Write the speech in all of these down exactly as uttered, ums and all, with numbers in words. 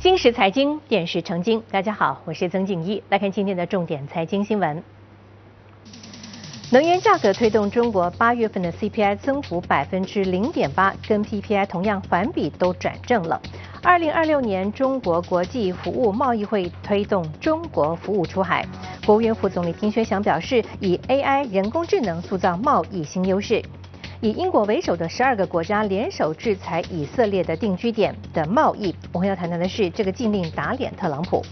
金石财经，电视成金。大家好，我是曾静一，来看今天的重点财经新闻。能源价格推动中国八月份的 C P I 增幅百分之零点八，跟 P P I 同样环比都转正了。二零二六年中国国际服务贸易会推动中国服务出海。国务院副总理丁薛祥表示，以 A I 人工智能塑造贸易新优势。以英国为首的十二个国家联手制裁以色列的定居点的贸易。我们要谈谈的是这个禁令打脸特朗普。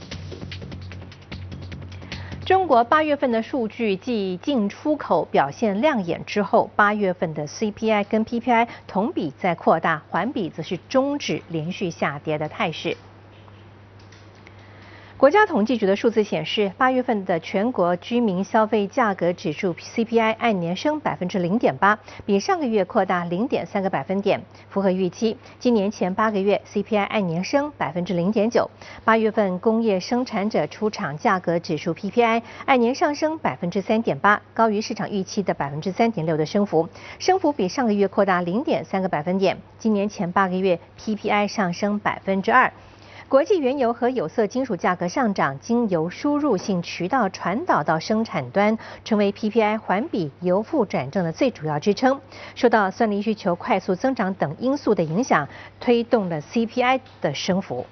中国八月份的数据继进出口表现亮眼之后，八月份的 C P I 跟 P P I 同比在扩大，环比则是终止连续下跌的态势。国家统计局的数字显示，八月份的全国居民消费价格指数 C P I 按年升百分之零点八，比上个月扩大零点三个百分点，符合预期。今年前八个月 C P I 按年升百分之零点九。八月份工业生产者出厂价格指数 P P I 按年上升百分之三点八，高于市场预期的百分之三点六的升幅，升幅比上个月扩大零点三个百分点。今年前八个月 P P I 上升百分之二。国际原油和有色金属价格上涨，经由输入性渠道传导到生产端，成为 P P I 环比由负转正的最主要支撑。受到算力需求快速增长等因素的影响，推动了 C P I 的升幅。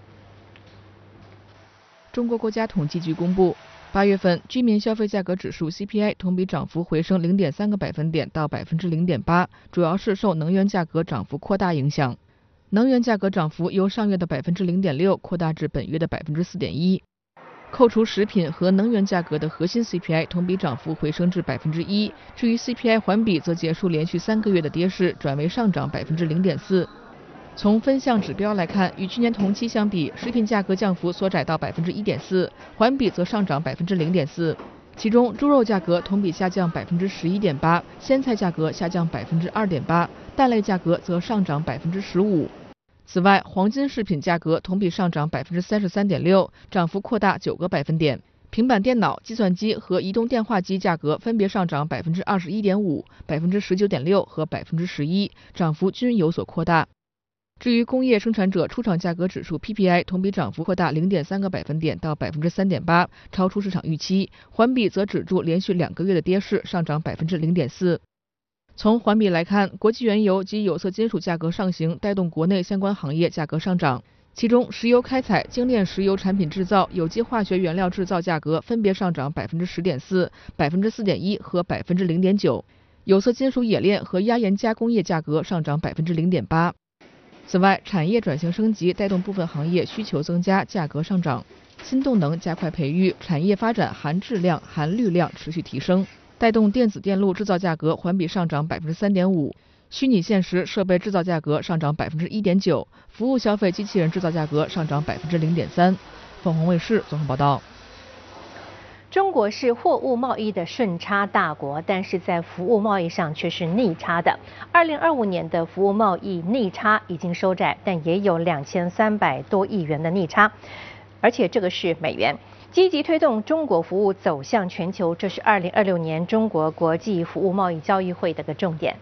中国国家统计局公布，八月份居民消费价格指数 C P I 同比涨幅回升零点三个百分点到百分之零点八，主要是受能源价格涨幅扩大影响。能源价格涨幅由上月的百分之零点六扩大至本月的百分之四点一。扣除食品和能源价格的核心 C P I 同比涨幅回升至百分之一。至于 C P I 环比则结束连续三个月的跌势，转为上涨百分之零点四。从分项指标来看，与去年同期相比，食品价格降幅缩窄到百分之一点四，环比则上涨百分之零点四。其中，猪肉价格同比下降百分之十一点八，鲜菜价格下降百分之二点八，蛋类价格则上涨百分之十五。此外，黄金饰品价格同比上涨百分之三十三点六，涨幅扩大九个百分点。平板电脑、计算机和移动电话机价格分别上涨百分之二十一点五、百分之十九点六和百分之十一，涨幅均有所扩大。至于工业生产者出厂价格指数 P P I 同比涨幅扩大零点三个百分点到百分之三点八，超出市场预期，环比则止住连续两个月的跌势，上涨百分之零点四。从环比来看，国际原油及有色金属价格上行，带动国内相关行业价格上涨。其中，石油开采、精炼石油产品制造、有机化学原料制造价格分别上涨百分之十点四、百分之四点一和百分之零点九。有色金属冶炼和压延加工业价格上涨百分之零点八。此外，产业转型升级带动部分行业需求增加，价格上涨。新动能加快培育，产业发展含质量、含绿量持续提升。带动电子电路制造价格环比上涨百分之三点五，虚拟现实设备制造价格上涨百分之一点九，服务消费机器人制造价格上涨百分之零点三。凤凰卫视综合报道。 中国是货物贸易的顺差大国，但是在服务贸易上却是逆差的。二零二五年的服务贸易逆差已经收窄，但也有两千三百多亿元的逆差，而且这个是美元。积极推动中国服务走向全球，这是二零二六年中国国际服务贸易交易会的个重点。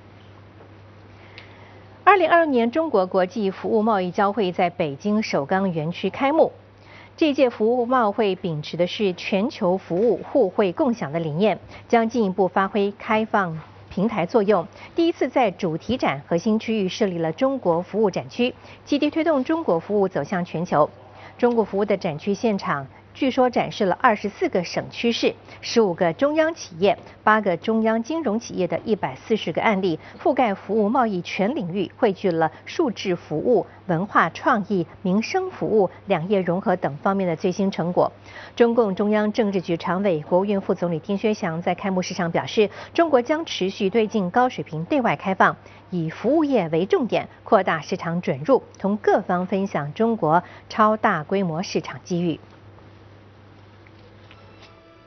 二零二六年中国国际服务贸易交会在北京首钢园区开幕。这届服务贸会秉持的是全球服务互惠共享的理念，将进一步发挥开放平台作用。第一次在主题展核心区域设立了中国服务展区，积极推动中国服务走向全球。中国服务的展区现场据说展示了二十四个省区市、十五个中央企业、八个中央金融企业的一百四十个案例，覆盖服务贸易全领域，汇聚了数字服务、文化创意、民生服务、两业融合等方面的最新成果。中共中央政治局常委、国务院副总理丁薛祥在开幕式上表示，中国将持续推进高水平对外开放，以服务业为重点，扩大市场准入，同各方分享中国超大规模市场机遇。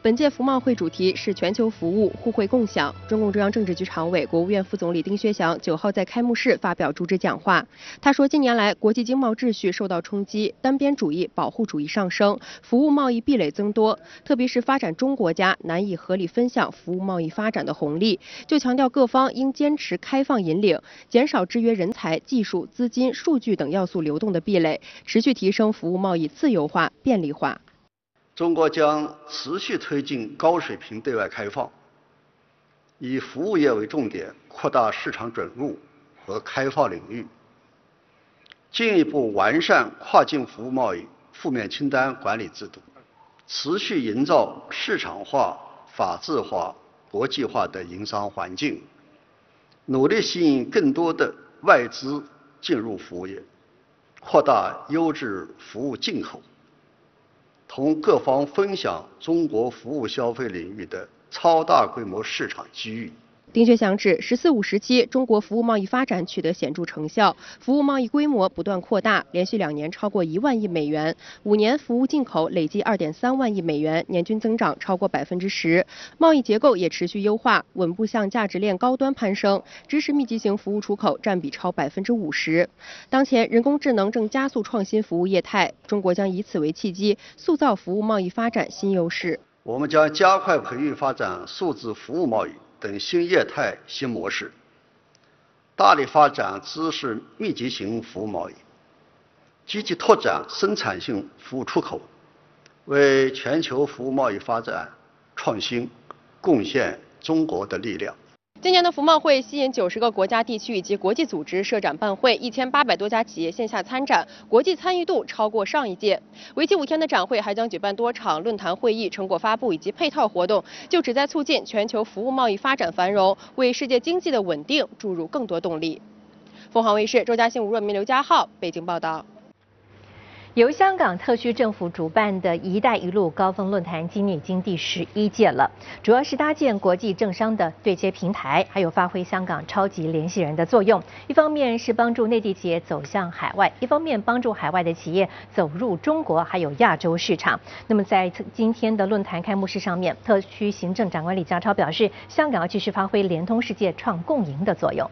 本届服贸会主题是全球服务互惠共享。中共中央政治局常委、国务院副总理丁薛祥九号在开幕式发表主旨讲话。他说，近年来国际经贸秩序受到冲击，单边主义、保护主义上升，服务贸易壁垒增多，特别是发展中国家难以合理分享服务贸易发展的红利，就强调各方应坚持开放引领，减少制约人才、技术、资金、数据等要素流动的壁垒，持续提升服务贸易自由化、便利化。 中国将持续推进高水平对外开放，以服务业为重点，扩大市场准入和开放领域，进一步完善跨境服务贸易负面清单管理制度，持续营造市场化、法治化、国际化的营商环境，努力吸引更多的外资进入服务业，扩大优质服务进口，同各方分享中国服务消费领域的超大规模市场机遇。 丁薛祥指，“十四五”时期，中国服务贸易发展取得显著成效，服务贸易规模不断扩大，连续两年超过一万亿美元，五年服务进口累计二点三万亿美元，年均增长超过百分之十。贸易结构也持续优化，稳步向价值链高端攀升，支持密集型服务出口占比超百分之五十。当前，人工智能正加速创新服务业态，中国将以此为契机，塑造服务贸易发展新优势。 我们将加快培育发展数字服务贸易等新业态新模式，大力发展知识密集型服务贸易，积极拓展生产性服务出口，为全球服务贸易发展创新贡献中国的力量。 今年的服贸会吸引九十个国家、地区以及国际组织设展办会，一千八百多家企业线下参展，国际参与度超过上一届。为期五天的展会还将举办多场论坛会议、成果发布以及配套活动，就旨在促进全球服务贸易发展繁荣，为世界经济的稳定注入更多动力。凤凰卫视周嘉欣、吴若明、刘家浩北京报道。 由香港特区政府主办的一带一路高峰论坛今年已经第十一届了，主要是搭建国际政商的对接平台，还有发挥香港超级联系人的作用。一方面是帮助内地企业走向海外，一方面帮助海外的企业走入中国还有亚洲市场。那么在今天的论坛开幕式上面，特区行政长官李家超表示，香港要继续发挥联通世界、创共赢的作用。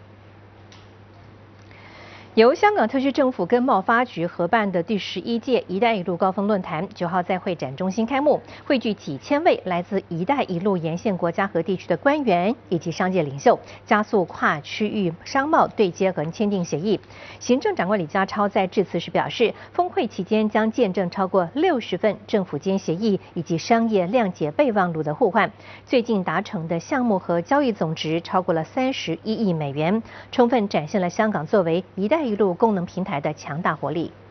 由香港特区政府跟贸发局合办的第十一届“一带一路”高峰论坛，九号在会展中心开幕，汇聚几千位来自“一带一路”沿线国家和地区的官员以及商界领袖，加速跨区域商贸对接和签订协议。行政长官李家超在致辞时表示，峰会期间将见证超过六十份政府间协议以及商业谅解备忘录的互换，最近达成的项目和交易总值超过了三十一亿美元，充分展现了香港作为“一带一路”功能平台的强大活力。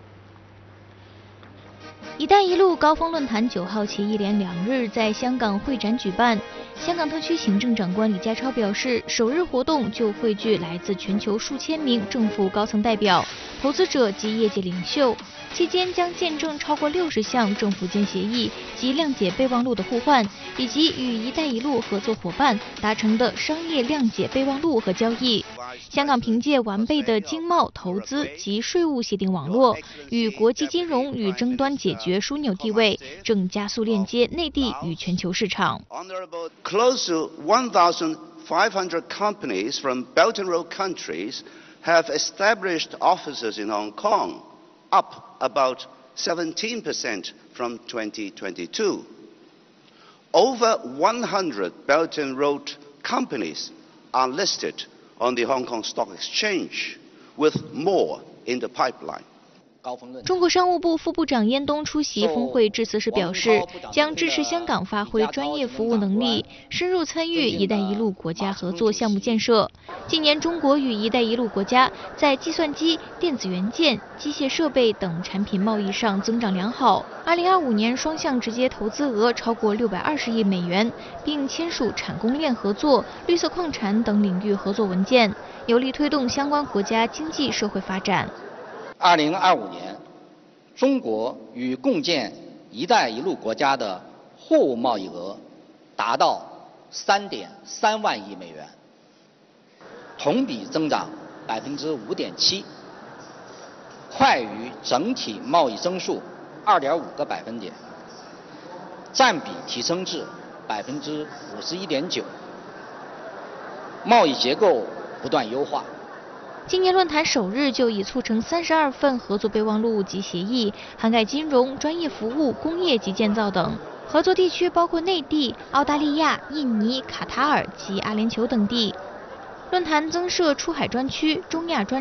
“一带一路”高峰论坛九号起一连两日在香港会展举办。香港特区行政长官李家超表示，首日活动就汇聚来自全球数千名政府高层代表、投资者及业界领袖。期间将见证超过六十项政府间协议及谅解备忘录的互换，以及与“一带一路”合作伙伴达成的商业谅解备忘录和交易。香港凭借完备的经贸、投资及税务协定网络，与国际金融与争端解决枢纽地位，正加速链接内地与全球市场。 Close to one thousand five hundred companies from Belt and Road countries have established offices in Hong Kong, up about seventeen percent from twenty twenty-two. Over one hundred Belt and Road companies are listed on the Hong Kong Stock Exchange, with more in the pipeline. 中国商务部副部长燕东出席峰会致辞时表示，将支持香港发挥专业服务能力，深入参与“一带一路”国家合作项目建设。近年，中国与“一带一路”国家在计算机、电子元件、机械设备等产品贸易上增长良好。二零二五年双向直接投资额超过六百二十亿美元，并签署产供链合作、绿色矿产等领域合作文件，有力推动相关国家经济社会发展。 二零二五年，中国与共建“一带一路”国家的货物贸易额达到三点三万亿美元，同比增长百分之五点七，快于整体贸易增速二点五个百分点。 占比提升至百分之五十一点九，贸易结构不断优化。 今年论坛首日就已促成三十二份合作备忘录及协议，涵盖金融、专业服务、工业及建造等。合作地区包括内地、澳大利亚、印尼、卡塔尔及阿联酋等地。论坛增设出海专区、中亚专